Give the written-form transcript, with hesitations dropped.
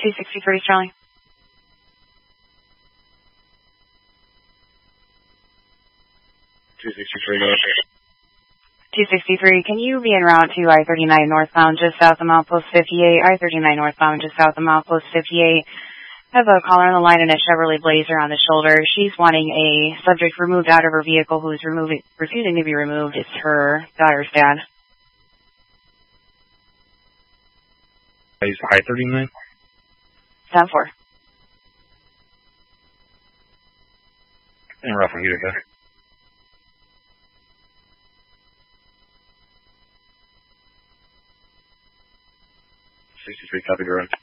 263 Charlie. 263, go ahead. 263, can you be en route to I-39 northbound just south of Milepost 58? I-39 northbound just south of Milepost 58. I have a caller on the line in a Chevrolet Blazer on the shoulder. She's wanting a subject removed out of her vehicle who's refusing to be removed. It's her daughter's dad. Is I-39? 10-4. And Ruffin Utica. 63, copy, go ahead.